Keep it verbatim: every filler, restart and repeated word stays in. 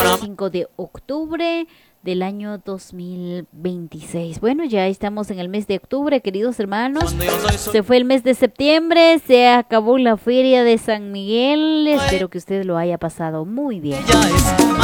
cinco de octubre del año dos mil veintiséis. Bueno, ya estamos en el mes de octubre, queridos hermanos. Se fue el mes de septiembre, se acabó la feria de San Miguel. Espero que usted lo haya pasado muy bien.